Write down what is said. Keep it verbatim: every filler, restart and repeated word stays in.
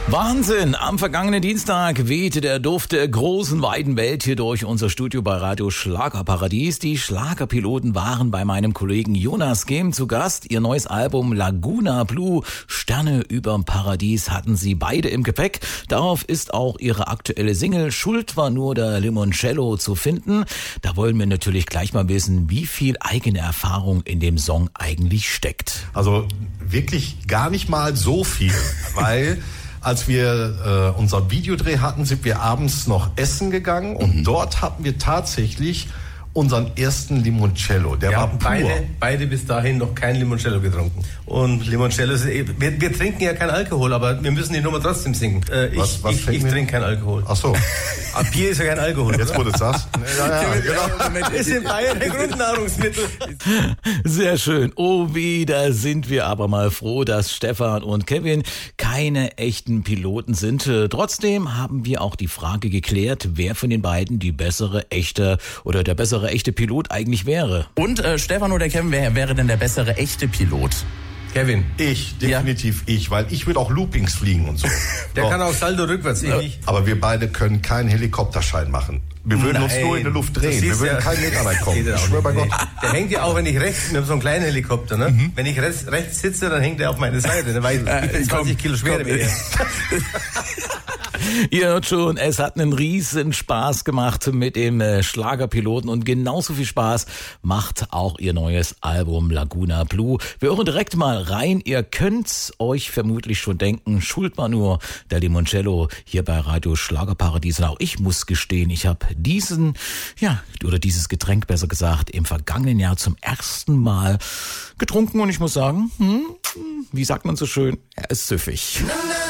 Wahnsinn! Am vergangenen Dienstag wehte der Duft der großen, weiten Welt hier durch unser Studio bei Radio Schlagerparadies. Die Schlagerpiloten waren bei meinem Kollegen Jonas Gehm zu Gast. Ihr neues Album Laguna Blue, Sterne überm Paradies, hatten sie beide im Gepäck. Darauf ist auch ihre aktuelle Single Schuld war nur der Limoncello zu finden. Da wollen wir natürlich gleich mal wissen, wie viel eigene Erfahrung in dem Song eigentlich steckt. Also wirklich gar nicht mal so viel, weil als wir äh, unser Videodreh hatten, sind wir abends noch essen gegangen und mhm. dort hatten wir tatsächlich unseren ersten Limoncello. Der wir war haben pur. Beide, beide bis dahin noch kein Limoncello getrunken. Und Limoncello ist, wir, wir trinken ja kein Alkohol, aber wir müssen die Nummer trotzdem singen. Äh, ich was, was ich, ich trinke kein Alkohol. Ach so. Aber Bier ist ja kein Alkohol. Jetzt wurde es das. Ja, ja, genau. Ist in Bayern ein Grundnahrungsmittel. Sehr schön. Oh, wieder sind wir aber mal froh, dass Stefan und Kevin keine echten Piloten sind. Trotzdem haben wir auch die Frage geklärt, wer von den beiden die bessere echte oder der bessere echte Pilot eigentlich wäre. Und äh, Stefan oder Kevin, wer wäre denn der bessere echte Pilot? Kevin. Ich, definitiv ja. ich, weil ich würde auch Loopings fliegen und so. Der so. kann auch Salto rückwärts, ich nicht. Aber wir beide können keinen Helikopterschein machen. Wir würden Nein. uns nur in der Luft drehen. Wir würden ja, keinen Meter reinkommen. Ich schwöre bei Gott. Der hängt ja auch, wenn ich rechts, wir haben so einen kleinen Helikopter, ne? Mhm. Wenn ich rechts, rechts sitze, dann hängt er auf meine Seite. Dann weiß ich, ich bin zwanzig Kilo schwerer wie er. Ihr hört schon, es hat einen riesen Spaß gemacht mit dem äh, Schlagerpiloten und genauso viel Spaß macht auch ihr neues Album Laguna Blue. Wir hören direkt mal rein. Ihr könnt's euch vermutlich schon denken, Schuld war nur der Limoncello hier bei Radio Schlagerparadies. Und auch ich muss gestehen, ich habe diesen, ja, oder dieses Getränk besser gesagt, im vergangenen Jahr zum ersten Mal getrunken und ich muss sagen, hm, wie sagt man so schön, er ist süffig.